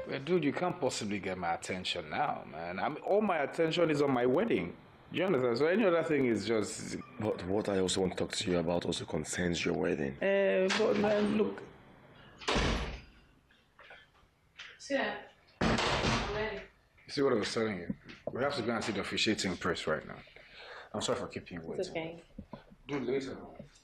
But dude, you can't possibly get my attention now, man. I mean, all my attention is on my wedding. Do you understand? So any other thing is just. But what I also want to talk to you about also concerns your wedding. But man, look. Yeah, I'm ready. You see what I was telling you? We have to go and see the officiating press right now. I'm sorry for keeping you waiting. It's okay. Do it later.